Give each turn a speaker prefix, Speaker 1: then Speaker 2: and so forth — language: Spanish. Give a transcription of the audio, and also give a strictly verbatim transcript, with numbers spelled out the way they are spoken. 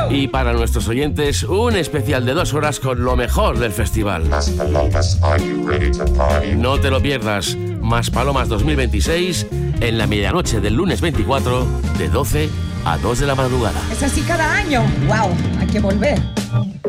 Speaker 1: Y para nuestros oyentes, un especial de dos horas con lo mejor del festival. No te lo pierdas. Más Palomas dos mil veintiséis en la medianoche del lunes veinticuatro de doce a dos de la madrugada.
Speaker 2: Es así cada año. ¡Wow! Hay que volver.